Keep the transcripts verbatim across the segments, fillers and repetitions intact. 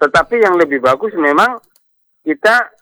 Tetapi yang lebih bagus memang kita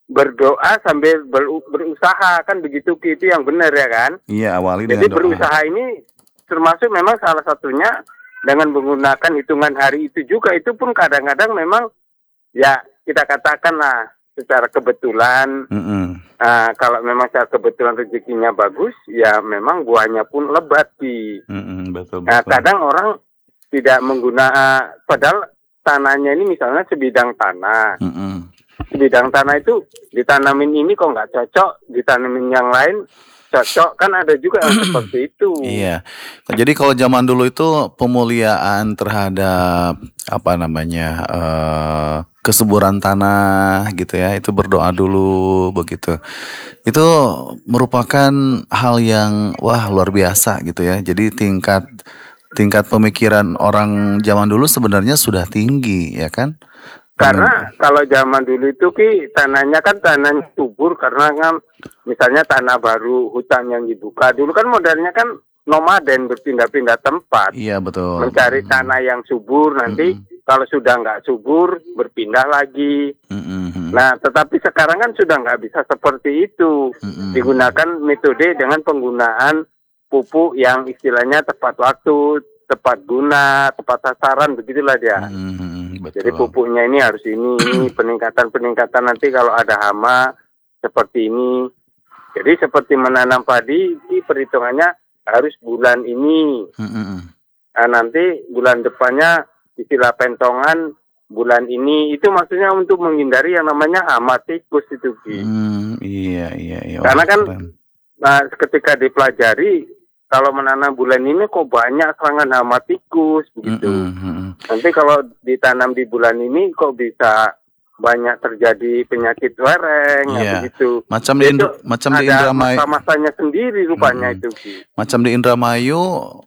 berdoa sambil ber- berusaha, kan begitu Ki, itu yang benar ya kan. Iya, awali Jadi dengan doa. berusaha ini termasuk memang salah satunya dengan menggunakan hitungan hari itu juga. Itu pun kadang-kadang memang ya kita katakanlah secara kebetulan. Mm-mm. Uh, kalau memang secara kebetulan rezekinya bagus, ya memang buahnya pun lebat Ki. Mm-mm, betul, Nah, betul. kadang orang tidak menggunakan, padahal tanahnya ini misalnya sebidang tanah. Mm-mm. Sebidang tanah itu ditanamin ini kok nggak cocok, ditanamin yang lain cocok, kan ada juga yang seperti itu. Iya. Jadi kalau zaman dulu itu pemuliaan terhadap apa namanya eh, kesuburan tanah gitu ya, itu berdoa dulu begitu. Itu merupakan hal yang wah luar biasa gitu ya. Jadi tingkat tingkat pemikiran orang zaman dulu sebenarnya sudah tinggi ya kan? Karena kalau zaman dulu itu Ki, tanahnya kan tanah subur, karena kan misalnya tanah baru, hutan yang dibuka. Dulu kan modelnya kan nomaden, berpindah-pindah tempat. Iya betul. Mencari mm-hmm. tanah yang subur, nanti mm-hmm. kalau sudah nggak subur, berpindah lagi. Mm-hmm. Nah, tetapi sekarang kan sudah nggak bisa seperti itu. Mm-hmm. Digunakan metode dengan penggunaan pupuk yang istilahnya tepat waktu, tepat guna, tepat sasaran, begitulah dia. Mm-hmm. Betul. Jadi pupuknya ini harus ini, ini peningkatan-peningkatan nanti kalau ada hama seperti ini. Jadi seperti menanam padi, ini perhitungannya harus bulan ini. Mm-hmm. Nah, nanti bulan depannya istilah pentongan bulan ini. Itu maksudnya untuk menghindari yang namanya hama tikus itu. Mm, iya, iya, iya. Karena kan nah, ketika dipelajari, kalau menanam bulan ini kok banyak serangan hama tikus begitu. Mm-hmm. Nanti kalau ditanam di bulan ini kok bisa banyak terjadi penyakit lereng yeah. begitu. Macam di Indra, macam di Indramayu. Ada masa-masanya sendiri rupanya mm-hmm. itu. Macam di Indramayu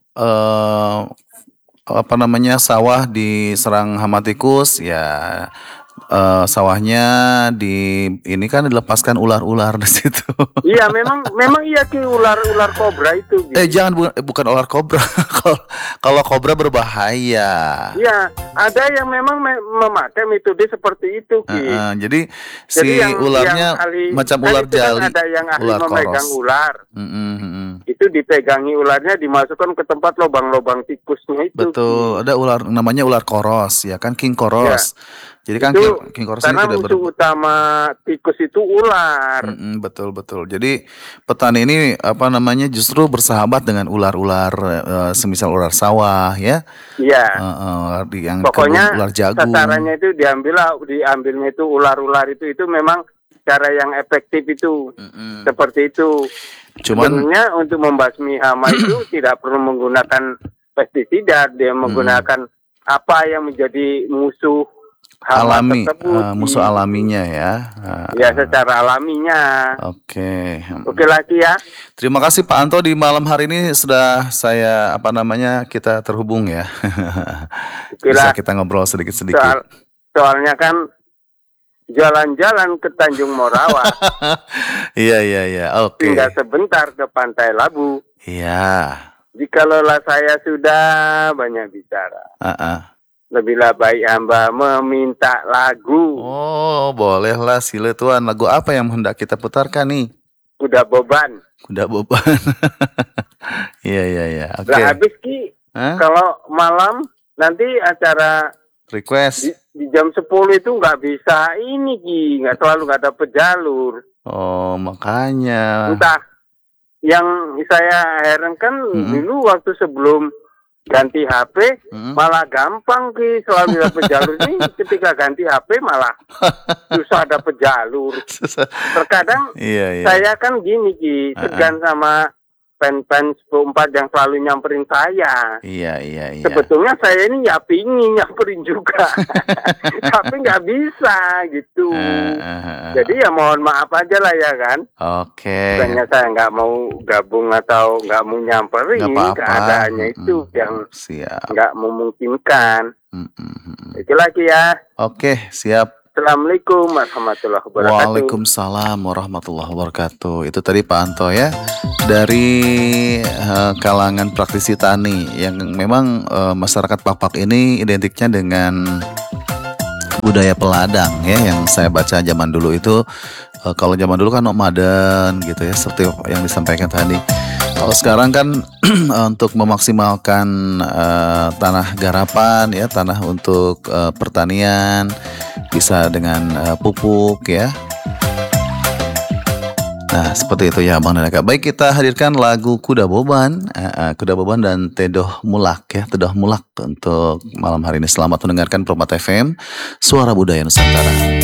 eh, apa namanya sawah diserang hama tikus ya. Uh, sawahnya di ini kan dilepaskan ular-ular di situ. Iya, memang memang iya Ki, ular-ular kobra itu. Gitu. Eh jangan bu, bukan ular kobra. Kalau kobra berbahaya. Iya, ada yang memang me- memakai metode seperti itu Ki. Uh, uh, jadi, jadi si yang, ularnya yang ahli, macam kan ular jali. Kan ada yang ahli ular memegang koros. ular. Mm-hmm, mm-hmm. Itu dipegangi ularnya, dimasukkan ke tempat lubang-lubang tikusnya itu. Betul, Ki. Ada ular namanya ular koros, ya kan King koros. Ya. Jadi kan itu, King, King koros karena ini tidak musuh ber... utama tikus itu ular. Mm-mm, betul betul. Jadi petani ini apa namanya justru bersahabat dengan ular-ular, uh, semisal ular sawah, ya. Iya. Uh, uh, yang pokoknya ular jagung. sasarannya itu diambil, diambilnya itu ular-ular itu itu memang cara yang efektif itu. Mm-mm. Seperti itu. Cuman sebenarnya untuk membasmi hama itu tidak perlu menggunakan pestisida, dia menggunakan hmm. apa yang menjadi musuh hama alami, tersebut. Uh, musuh alaminya ya. Uh, ya secara alaminya. Oke. Okay. Oke lagi ya. Terima kasih Pak Anto, di malam hari ini sudah saya apa namanya kita terhubung ya. Bisa kita ngobrol sedikit-sedikit. Soal, soalnya kan jalan-jalan ke Tanjung Morawa. Iya iya iya. Oke. Okay. Tinggal sebentar ke Pantai Labu. Iya. Jikalau saya sudah banyak bicara. Uh-uh. Lebihlah baik hamba meminta lagu. Oh, bolehlah sila tuan. Lagu apa yang hendak kita putarkan nih? Kuda Beban. Kuda Beban. Iya iya iya. Oke. Okay. Habis Ki. Huh? Kalau malam nanti acara request di, di jam sepuluh itu nggak bisa ini Ki, nggak selalu nggak dapet jalur. Oh makanya. Entah yang saya heran kan mm-hmm. dulu waktu sebelum ganti H P mm-hmm. malah gampang Ki, selalu dapet jalur ini. Ketika ganti H P malah susah dapet jalur. Terkadang iya, iya. saya kan gini Ki, segan uh-uh. sama fans-fans sepuluh empat yang selalu nyamperin saya. Iya, iya, iya. Sebetulnya saya ini ya pingin nyamperin juga. Tapi nggak bisa gitu. Uh, uh, uh. Jadi ya mohon maaf aja lah ya kan. Oke. Okay. Bukannya saya nggak mau gabung atau nggak mau nyamperin. Keadaannya itu mm-hmm. yang nggak memungkinkan. Mm-hmm. Itu lagi ya. Oke, okay, siap. Assalamualaikum warahmatullahi wabarakatuh. Waalaikumsalam warahmatullahi wabarakatuh. Itu tadi Pak Anto ya, dari uh, kalangan praktisi tani yang memang uh, masyarakat Pak-Pak ini identiknya dengan budaya peladang ya, yang saya baca zaman dulu itu. Uh, kalau zaman dulu kan nomaden gitu ya, seperti yang disampaikan tadi. Kalau sekarang kan untuk memaksimalkan uh, tanah garapan ya, tanah untuk uh, pertanian, bisa dengan uh, pupuk ya. Nah seperti itu ya Bang dan Eka. Baik, kita hadirkan lagu Kuda Boban, uh, uh, Kuda Boban dan Tedoh Mulak ya, Tedoh Mulak untuk malam hari ini. Selamat mendengarkan Permata F M, Suara Budaya Nusantara.